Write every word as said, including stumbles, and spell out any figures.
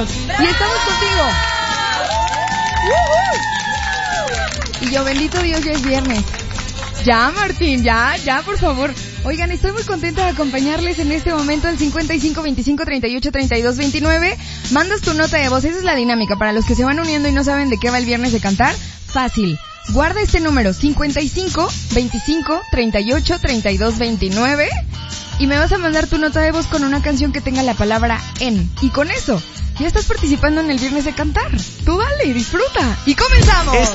todos. Y estamos contigo. Y yo, bendito Dios, ya es viernes. Ya, Martín, ya, ya, por favor. Oigan, estoy muy contenta de acompañarles en este momento al cincuenta y cinco, veinticinco, treinta y ocho, treinta y dos, veintinueve. Mandas tu nota de voz, esa es la dinámica. Para los que se van uniendo y no saben de qué va el viernes de cantar, fácil. Guarda este número, cincuenta y cinco, veinticinco, treinta y ocho, treinta y dos, veintinueve. Y me vas a mandar tu nota de voz con una canción que tenga la palabra en. Y con eso, ya estás participando en el viernes de cantar. Tú dale, disfruta. Y comenzamos.